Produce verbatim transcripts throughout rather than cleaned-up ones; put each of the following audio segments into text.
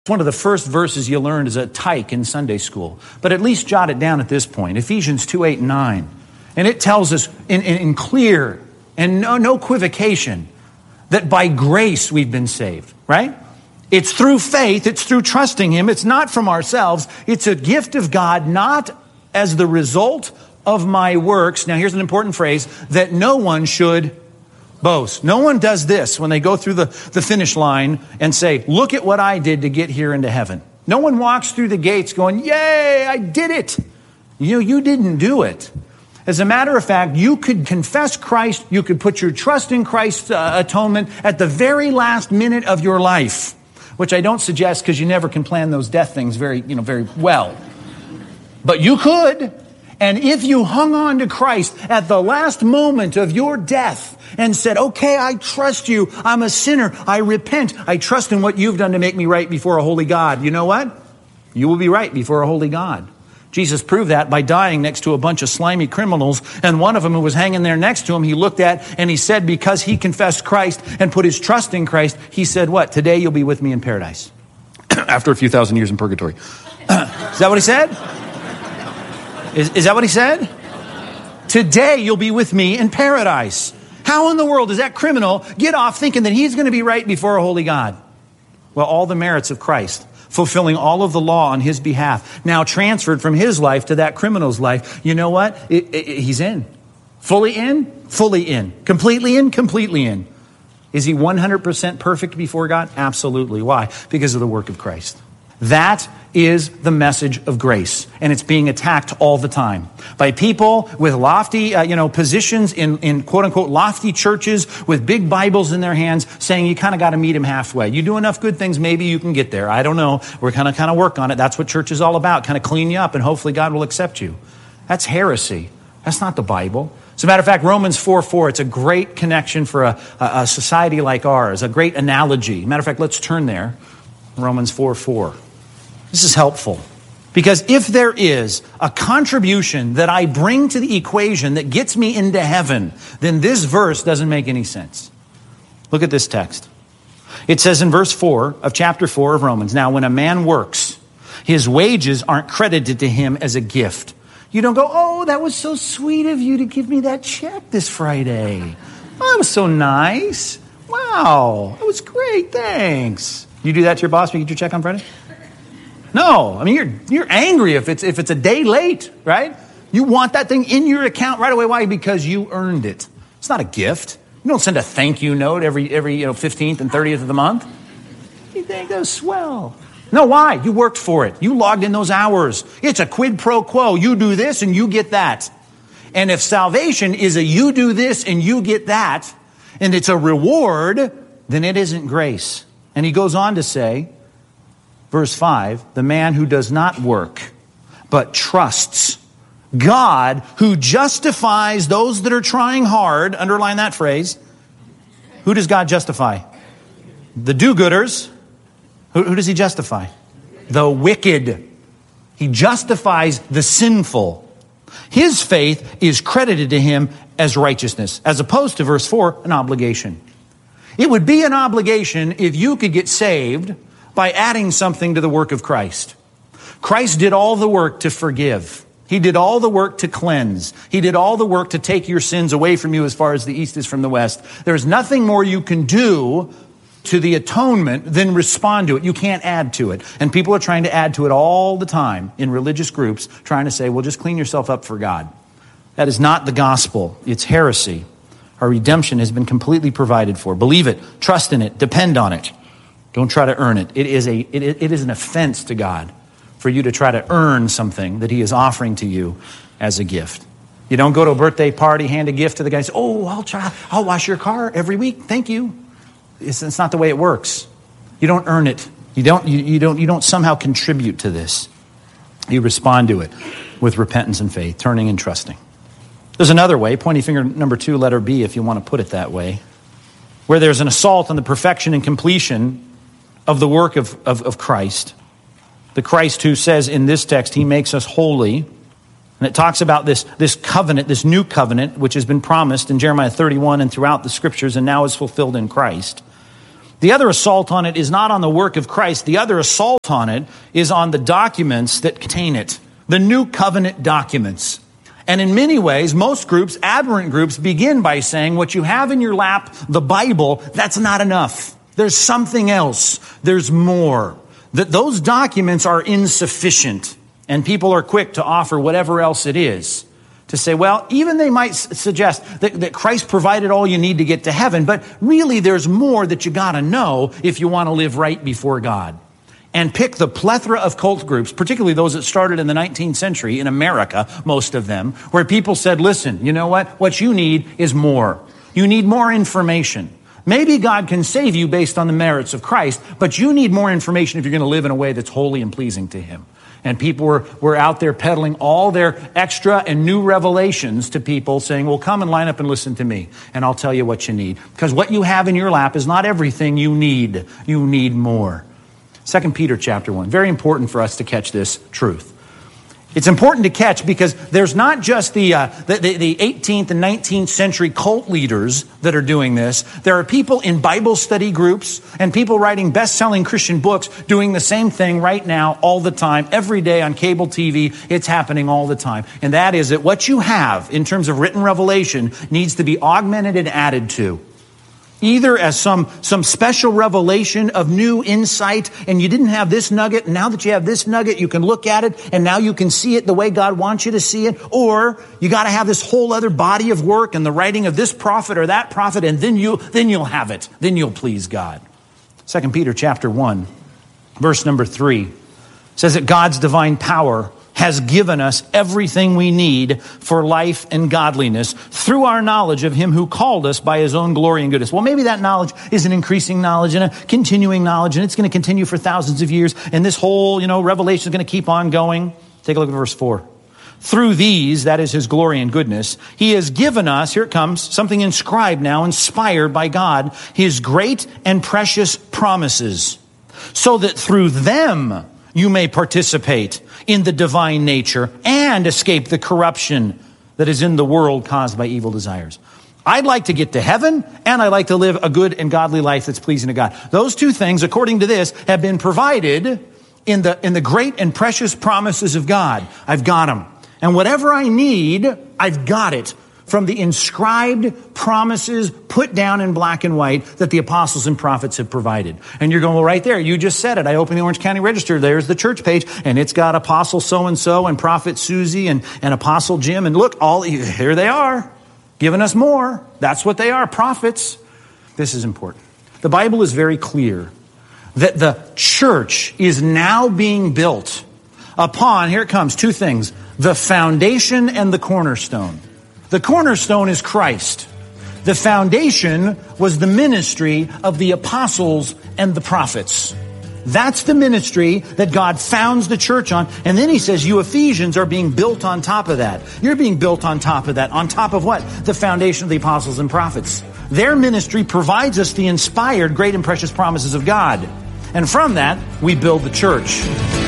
It's one of the first verses you learned as a tyke in Sunday school. But at least jot it down at this point. Ephesians two, eight, and nine. And it tells us in, in, in clear and no, no equivocation that by grace we've been saved, right? It's through faith. It's through trusting Him. It's not from ourselves. It's a gift of God, not as the result of my works. Now here's an important phrase, that no one should boast. No one does this when they go through the, the finish line and say, look at what I did to get here into heaven. No one walks through the gates going, yay, I did it. You know, you didn't do it. As a matter of fact, you could confess Christ, you could put your trust in Christ's uh, atonement at the very last minute of your life, which I don't suggest because you never can plan those death things very, you know, very well. But you could. And if you hung on to Christ at the last moment of your death and said, okay, I trust you. I'm a sinner. I repent. I trust in what you've done to make me right before a holy God. You know what? You will be right before a holy God. Jesus proved that by dying next to a bunch of slimy criminals. And one of them who was hanging there next to him, he looked at and he said, because he confessed Christ and put his trust in Christ, he said, what? Today you'll be with me in paradise. After a few thousand years in purgatory. Is that what he said? Is, is that what he said? Today you'll be with me in paradise. How in the world does that criminal get off thinking that he's going to be right before a holy God? Well, all the merits of Christ, fulfilling all of the law on his behalf, now transferred from his life to that criminal's life. You know what? It, it, he's in. Fully in, fully in. Completely in, completely in. Is he one hundred percent perfect before God? Absolutely. Why? Because of the work of Christ. That is the message of grace, and it's being attacked all the time by people with lofty, uh, you know, positions in, in quote-unquote lofty churches with big Bibles in their hands, saying you kind of got to meet him halfway. You do enough good things, maybe you can get there. I don't know. We're kind of kind of work on it. That's what church is all about, kind of clean you up, and hopefully God will accept you. That's heresy. That's not the Bible. As a matter of fact, Romans four four, it's a great connection for a, a, a society like ours, a great analogy. Matter of fact, let's turn there. Romans four four. This is helpful because if there is a contribution that I bring to the equation that gets me into heaven, then this verse doesn't make any sense. Look at this text. It says in verse four of chapter four of Romans, now when a man works, his wages aren't credited to him as a gift. You don't go, oh, that was so sweet of you to give me that check this Friday. Oh, that was so nice. Wow, that was great. Thanks. You do that to your boss when you get your check on Friday? No, I mean, you're you're angry if it's if it's a day late, right? You want that thing in your account right away. Why? Because you earned it. It's not a gift. You don't send a thank you note every every you know fifteenth and thirtieth of the month. You think, oh, swell. No, why? You worked for it. You logged in those hours. It's a quid pro quo. You do this and you get that. And if salvation is a you do this and you get that, and it's a reward, then it isn't grace. And he goes on to say, verse five, the man who does not work, but trusts God who justifies those that are trying hard, underline that phrase. Who does God justify? The do-gooders. Who, who does he justify? The wicked. He justifies the sinful. His faith is credited to him as righteousness, as opposed to verse four, an obligation. It would be an obligation if you could get saved by adding something to the work of Christ. Christ did all the work to forgive. He did all the work to cleanse. He did all the work to take your sins away from you as far as the east is from the west. There's nothing more you can do to the atonement than respond to it. You can't add to it. And people are trying to add to it all the time in religious groups, trying to say, well, just clean yourself up for God. That is not the gospel. It's heresy. Our redemption has been completely provided for. Believe it. Trust in it. Depend on it. Don't try to earn it. It is a it, it is an offense to God for you to try to earn something that he is offering to you as a gift. You don't go to a birthday party, hand a gift to the guy and say, oh, I'll try, I'll wash your car every week. Thank you. It's, it's not the way it works. You don't earn it. You don't, you, you don't, you don't somehow contribute to this. You respond to it with repentance and faith, turning and trusting. There's another way, pointing finger number two, letter B, if you want to put it that way, where there's an assault on the perfection and completion of the work of, of, of Christ. The Christ who says in this text, he makes us holy. And it talks about this, this covenant, this new covenant, which has been promised in Jeremiah thirty-one and throughout the scriptures and now is fulfilled in Christ. The other assault on it is not on the work of Christ. The other assault on it is on the documents that contain it, the New Covenant documents. And in many ways, most groups, aberrant groups, begin by saying what you have in your lap, the Bible, that's not enough. There's something else. There's more. That those documents are insufficient. And people are quick to offer whatever else it is. To say, well, even they might suggest that, that Christ provided all you need to get to heaven, but really there's more that you got to know if you want to live right before God. And pick the plethora of cult groups, particularly those that started in the nineteenth century in America, most of them, where people said, listen, you know what? What you need is more. You need more information. Maybe God can save you based on the merits of Christ, but you need more information if you're going to live in a way that's holy and pleasing to Him. And people were, were out there peddling all their extra and new revelations to people, saying, well, come and line up and listen to me, and I'll tell you what you need. Because what you have in your lap is not everything you need. You need more. Second Peter chapter one. Very important for us to catch this truth. It's important to catch because there's not just the, uh, the, the, the eighteenth and nineteenth century cult leaders that are doing this. There are people in Bible study groups and people writing best-selling Christian books doing the same thing right now all the time, every day on cable T V. It's happening all the time. And that is that what you have in terms of written revelation needs to be augmented and added to. Either as some, some special revelation of new insight, and you didn't have this nugget, and now that you have this nugget, you can look at it, and now you can see it the way God wants you to see it. Or you got to have this whole other body of work and the writing of this prophet or that prophet, and then you then you'll have it. Then you'll please God. Second Peter chapter one, verse number three says that God's divine power has given us everything we need for life and godliness through our knowledge of Him who called us by His own glory and goodness. Well, maybe that knowledge is an increasing knowledge and a continuing knowledge, and it's going to continue for thousands of years, and this whole, you know, revelation is going to keep on going. Take a look at verse four. Through these, that is His glory and goodness, He has given us, here it comes, something inscribed now, inspired by God, His great and precious promises, so that through them you may participate in the divine nature and escape the corruption that is in the world caused by evil desires. I'd like to get to heaven, and I'd like to live a good and godly life that's pleasing to God. Those two things, according to this, have been provided in the, in the great and precious promises of God. I've got them. And whatever I need, I've got it from the inscribed promises put down in black and white that the apostles and prophets have provided. And you're going, well, right there, you just said it. I opened the Orange County Register. There's the church page, and it's got Apostle so-and-so and Prophet Susie and, and Apostle Jim. And look, all here they are, giving us more. That's what they are, prophets. This is important. The Bible is very clear that the church is now being built upon, here it comes, two things, the foundation and the cornerstone. The cornerstone is Christ. The foundation was the ministry of the apostles and the prophets. That's the ministry that God founds the church on. And then He says, you Ephesians are being built on top of that. You're being built on top of that. On top of what? The foundation of the apostles and prophets. Their ministry provides us the inspired, great and precious promises of God. And from that, we build the church.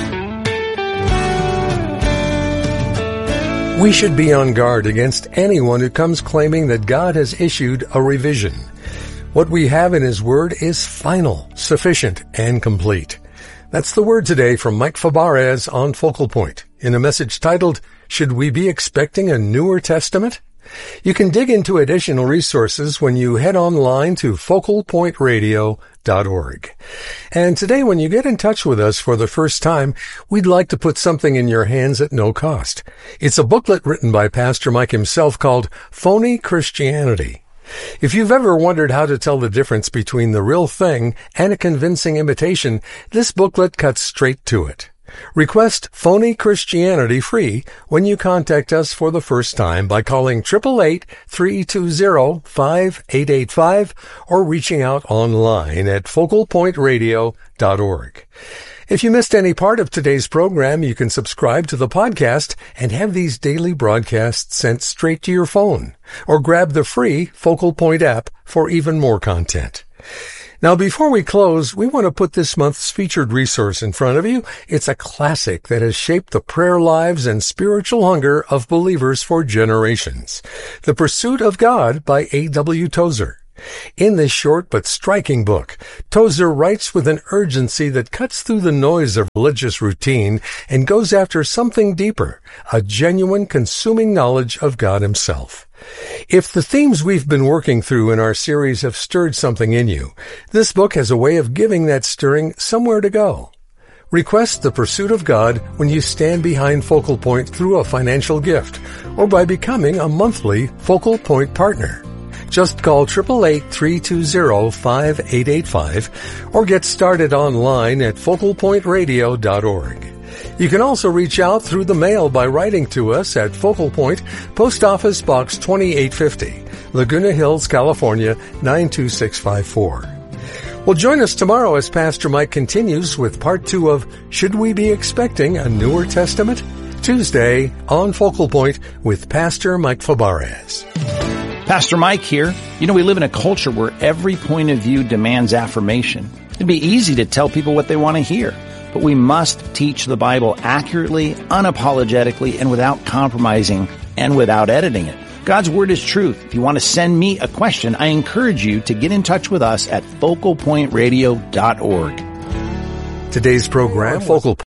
We should be on guard against anyone who comes claiming that God has issued a revision. What we have in His Word is final, sufficient, and complete. That's the word today from Mike Fabarez on Focal Point in a message titled, Should We Be Expecting a Newer Testament? You can dig into additional resources when you head online to focal point radio dot org. And today, when you get in touch with us for the first time, we'd like to put something in your hands at no cost. It's a booklet written by Pastor Mike himself called Phony Christianity. If you've ever wondered how to tell the difference between the real thing and a convincing imitation, this booklet cuts straight to it. Request Phony Christianity free when you contact us for the first time by calling eight eight eight, three two zero, five eight eight five or reaching out online at focal point radio dot org. If you missed any part of today's program, you can subscribe to the podcast and have these daily broadcasts sent straight to your phone, or grab the free Focal Point app for even more content. Now, before we close, we want to put this month's featured resource in front of you. It's a classic that has shaped the prayer lives and spiritual hunger of believers for generations. The Pursuit of God by A W Tozer. In this short but striking book, Tozer writes with an urgency that cuts through the noise of religious routine and goes after something deeper, a genuine consuming knowledge of God Himself. If the themes we've been working through in our series have stirred something in you, this book has a way of giving that stirring somewhere to go. Request The Pursuit of God when you stand behind Focal Point through a financial gift or by becoming a monthly Focal Point partner. Just call eight eight eight, three two zero, five eight eight five or get started online at focal point radio dot org. You can also reach out through the mail by writing to us at Focal Point, Post Office Box twenty-eight fifty, Laguna Hills, California, nine two six five four. Well, join us tomorrow as Pastor Mike continues with part two of Should We Be Expecting a Newer Testament? Tuesday on Focal Point with Pastor Mike Fabarez. Pastor Mike here. You know, we live in a culture where every point of view demands affirmation. It'd be easy to tell people what they want to hear, but we must teach the Bible accurately, unapologetically, and without compromising and without editing it. God's Word is truth. If you want to send me a question, I encourage you to get in touch with us at focal point radio dot org. Today's program, Focal